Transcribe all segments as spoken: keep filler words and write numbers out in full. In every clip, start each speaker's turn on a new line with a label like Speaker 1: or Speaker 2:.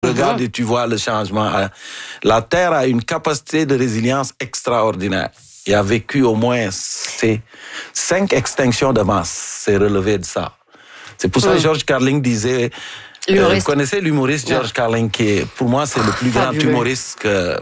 Speaker 1: Regarde mm-hmm. et tu vois le changement. La Terre a une capacité de résilience extraordinaire. Il a vécu au moins c'est cinq extinctions de masse. C'est relevé de ça. C'est pour ça que mm. George Carlin disait... Euh, vous connaissez l'humoriste George yeah. Carlin, qui est, pour moi, c'est le plus grand humoriste que,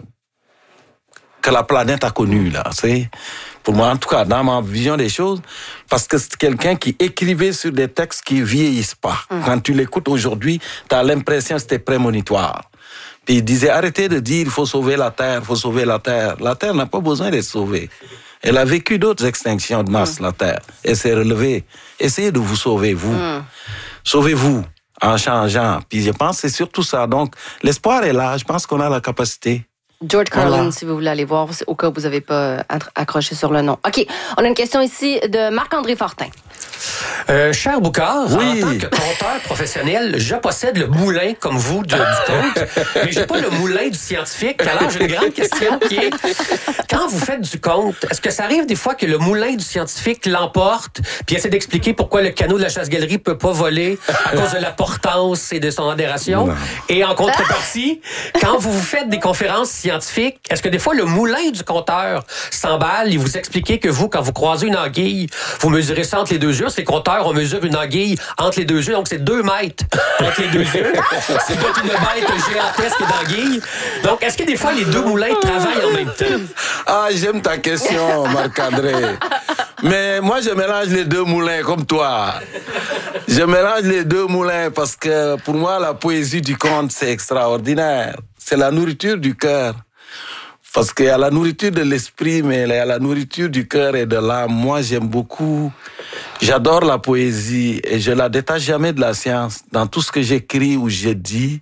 Speaker 1: que la planète a connu, là. C'est, pour moi, en tout cas, dans ma vision des choses, parce que c'est quelqu'un qui écrivait sur des textes qui vieillissent pas. Mm. Quand tu l'écoutes aujourd'hui, tu as l'impression que c'était prémonitoire. Puis il disait, arrêtez de dire, il faut sauver la Terre, il faut sauver la Terre. La Terre n'a pas besoin d'être sauvée. Elle a vécu d'autres extinctions de masse, mm. la Terre. Elle s'est relevée. Essayez de vous sauver, vous. Mm. Sauvez-vous. En changeant. Puis je pense que c'est surtout ça. Donc, l'espoir est là. Je pense qu'on a la capacité.
Speaker 2: George Carlin, voilà. Si vous voulez aller voir, au cas où vous n'avez pas accroché sur le nom. OK. On a une question ici de Marc-André Fortin.
Speaker 3: Euh, cher Boucard,
Speaker 1: oui.
Speaker 3: En tant que conteur professionnel, je possède le moulin, comme vous, de, du conte, mais j'ai pas le moulin du scientifique. Alors, j'ai une grande question qui est, quand vous faites du conte, est-ce que ça arrive des fois que le moulin du scientifique l'emporte, puis essaie d'expliquer pourquoi le canot de la chasse-galerie peut pas voler à cause de la portance et de son adhération? Non. Et en contrepartie, quand vous vous faites des conférences scientifiques, est-ce que des fois le moulin du conteur s'emballe et vous expliquez que vous, quand vous croisez une anguille, vous mesurez ça entre les deux yeux? Les compteurs, on mesure une anguille entre les deux yeux, donc c'est deux mètres entre les deux yeux. C'est pas une bête gigantesque d'anguille. Donc, est-ce que des fois, les deux moulins travaillent en même temps?
Speaker 1: Ah, j'aime ta question, Marc-André. Mais moi, je mélange les deux moulins, comme toi. Je mélange les deux moulins parce que, pour moi, la poésie du conte, c'est extraordinaire. C'est la nourriture du cœur. Parce qu'il y a la nourriture de l'esprit, mais il y a la nourriture du cœur et de l'âme. Moi, j'aime beaucoup, j'adore la poésie et je la détache jamais de la science. Dans tout ce que j'écris ou je dis,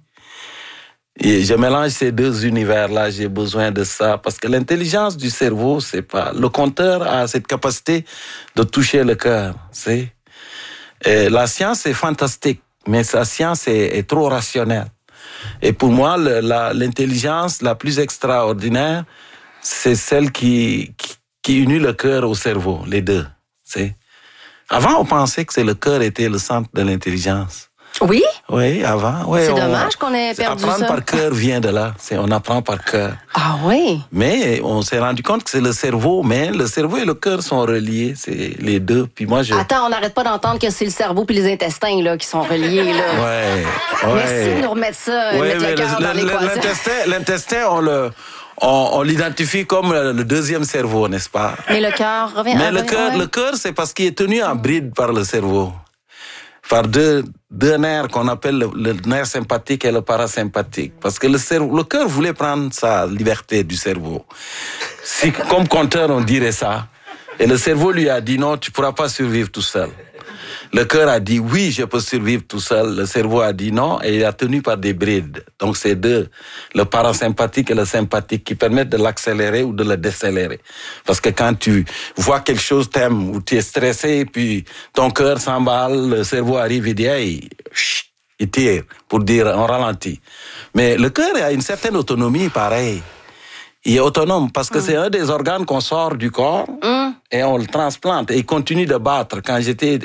Speaker 1: et je mélange ces deux univers-là, j'ai besoin de ça. Parce que l'intelligence du cerveau, c'est pas... Le conteur a cette capacité de toucher le cœur, c'est... Et la science est fantastique, mais sa science est, est trop rationnelle. Et pour moi, le, la, l'intelligence la plus extraordinaire, c'est celle qui, qui, qui unit le cœur au cerveau, les deux. C'est... Avant, on pensait que c'est le cœur était le centre de l'intelligence.
Speaker 2: Oui?
Speaker 1: Oui, avant. Oui,
Speaker 2: c'est
Speaker 1: on,
Speaker 2: dommage qu'on ait perdu
Speaker 1: apprendre
Speaker 2: ça.
Speaker 1: Apprendre par cœur vient de là. C'est, on apprend par cœur.
Speaker 2: Ah oui?
Speaker 1: Mais on s'est rendu compte que c'est le cerveau, mais le cerveau et le cœur sont reliés. C'est les deux. Puis moi, je...
Speaker 2: Attends, on n'arrête pas d'entendre que c'est le cerveau puis les intestins là, qui sont reliés. Là.
Speaker 1: Ouais, ouais.
Speaker 2: Merci de nous remettre ça,
Speaker 1: ouais,
Speaker 2: mettre le cœur
Speaker 1: le,
Speaker 2: dans
Speaker 1: le,
Speaker 2: l'équation.
Speaker 1: L'intestin, l'intestin, on le... On, on l'identifie comme le, le deuxième cerveau, n'est-ce pas?
Speaker 2: Mais le cœur revient...
Speaker 1: Mais le cœur, ouais. le cœur, c'est parce qu'il est tenu en bride par le cerveau. Par deux, deux nerfs qu'on appelle le, le nerf sympathique et le parasympathique. Parce que le cerveau, le cœur voulait prendre sa liberté du cerveau. Si, comme conteur, on dirait ça. Et le cerveau lui a dit non, tu pourras pas survivre tout seul. Le cœur a dit oui, je peux survivre tout seul. Le cerveau a dit non et il a tenu par des brides. Donc c'est deux, le parasympathique et le sympathique, qui permettent de l'accélérer ou de le décélérer. Parce que quand tu vois quelque chose, t'aimes, ou tu es stressé, puis ton cœur s'emballe, le cerveau arrive et dit hey, chut, il tire pour dire on ralentit. Mais le cœur a une certaine autonomie, pareil. Il est autonome parce que mmh. c'est un des organes qu'on sort du corps mmh. et on le transplante et il continue de battre. Quand j'étais,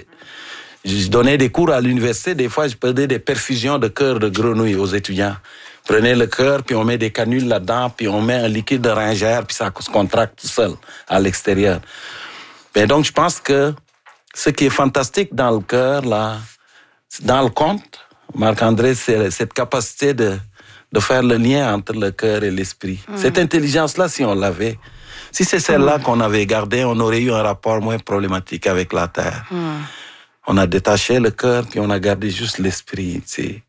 Speaker 1: je donnais des cours à l'université, des fois je faisais des perfusions de cœur de grenouille aux étudiants. Prenez le cœur, puis on met des canules là-dedans, puis on met un liquide de ringère, puis ça se contracte tout seul à l'extérieur. Et donc je pense que ce qui est fantastique dans le cœur, là, dans le conte, Marc-André, c'est cette capacité de de faire le lien entre le cœur et l'esprit. Mmh. Cette intelligence-là, si on l'avait, si c'est celle-là mmh. qu'on avait gardée, on aurait eu un rapport moins problématique avec la Terre. Mmh. On a détaché le cœur, puis on a gardé juste l'esprit, tu sais.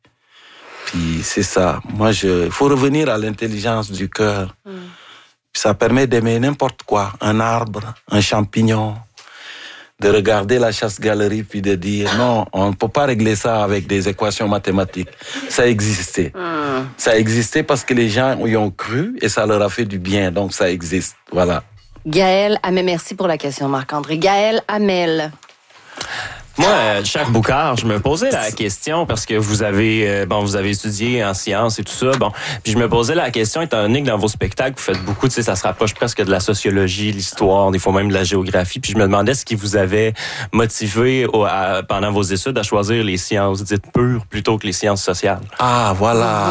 Speaker 1: Puis c'est ça. Moi, je, il faut revenir à l'intelligence du cœur. Mmh. Puis ça permet d'aimer n'importe quoi. Un arbre, un champignon, de regarder la chasse-galerie puis de dire non, on ne peut pas régler ça avec des équations mathématiques. Ça existait. Mm. Ça existait parce que les gens y ont cru et ça leur a fait du bien. Donc ça existe. Voilà.
Speaker 2: Gaël Hamel, merci pour la question, Marc-André. Gaël Hamel.
Speaker 4: Moi, euh, cher Boucard, je me posais la question parce que vous avez euh, bon, vous avez étudié en sciences et tout ça. Bon, puis je me posais la question, étant donné que dans vos spectacles, vous faites beaucoup, tu sais, ça se rapproche presque de la sociologie, l'histoire, des fois même de la géographie. Puis je me demandais ce qui vous avait motivé au, à, pendant vos études à choisir les sciences dites pures plutôt que les sciences sociales.
Speaker 1: Ah, voilà.